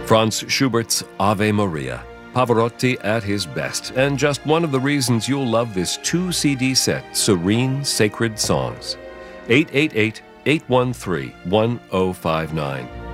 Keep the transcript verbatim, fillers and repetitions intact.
Franz Schubert's Ave Maria, Pavarotti at his best, and just one of the reasons you'll love this two C D set, Serene Sacred Songs. eight eight eight, eight one three, one oh five nine.